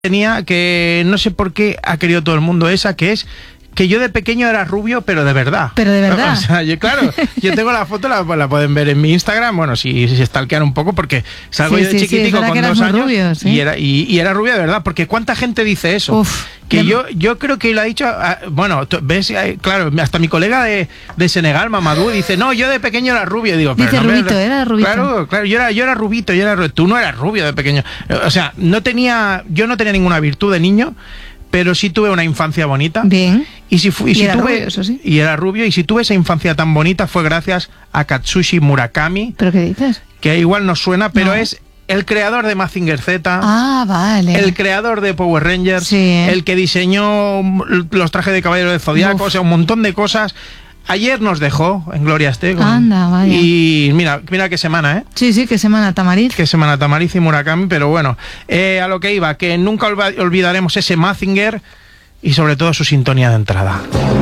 tenía, que no sé por qué ha querido todo el mundo esa, que es que yo de pequeño era rubio, pero de verdad. Pero de verdad. O sea, yo tengo la foto, la pueden ver en mi Instagram, bueno, si stalkean un poco, porque salgo yo de chiquitico con 2 años rubio, ¿sí? y era rubio de verdad, porque ¿cuánta gente dice eso? Uf, que yo creo que lo ha dicho, bueno, ves, claro, hasta mi colega de Senegal, Mamadou, dice, no, yo de pequeño era rubio, digo, pero dice no, rubito, era rubito. Claro, yo era rubito, tú no eras rubio de pequeño. O sea, yo no tenía ninguna virtud de niño, pero sí tuve una infancia bonita. Bien. Y era rubio, eso sí. Y era rubio, y si tuve esa infancia tan bonita fue gracias a Katsushi Murakami. ¿Pero qué dices? Que igual nos suena, pero no. Es el creador de Mazinger Z. Ah, vale. El creador de Power Rangers. Sí, el que diseñó los trajes de Caballero del Zodiaco, o sea, un montón de cosas. Ayer nos dejó en Gloria esté. Anda, vaya. Y mira qué semana, ¿eh? Sí, qué semana Tamariz. Qué semana Tamariz y Murakami, pero bueno, a lo que iba, que nunca olvidaremos ese Mazinger y sobre todo su sintonía de entrada.